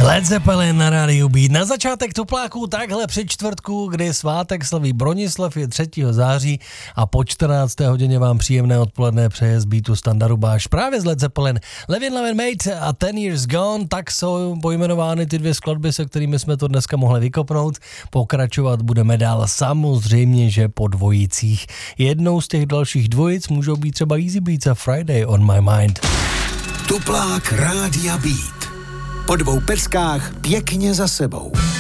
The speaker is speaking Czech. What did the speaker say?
Led Zeppelin na rádiu Beat. Na začátek tupláků takhle při čtvrtku, kdy svátek slaví Bronislav, je 3. září a po 14. hodině vám příjemné odpoledne přeje z Beatu Standa Rubáš. Právě z Led Zeppelin, Levin Mate a 10 Years Gone, tak jsou pojmenovány ty dvě skladby, se kterými jsme to dneska mohli vykopnout. Pokračovat budeme dál samozřejmě, že po dvojicích. Jednou z těch dalších dvojic můžou být třeba Easy Beats a Friday on My Mind. Tuplák Rádia Beat. Po 2 peckách pěkně za sebou.